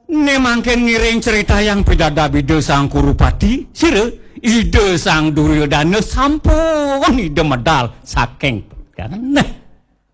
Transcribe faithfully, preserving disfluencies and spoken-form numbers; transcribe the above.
Ne mangken ngiring cerita yang beda beda sang Kurupati, sire ide sang Duryodana sampun ide medal saking kan. Nah,